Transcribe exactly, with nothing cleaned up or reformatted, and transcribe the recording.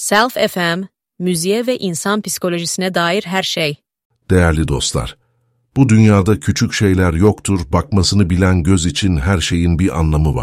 Self F M, müziğe ve insan psikolojisine dair her şey. Değerli dostlar, bu dünyada küçük şeyler yoktur, bakmasını bilen göz için her şeyin bir anlamı var.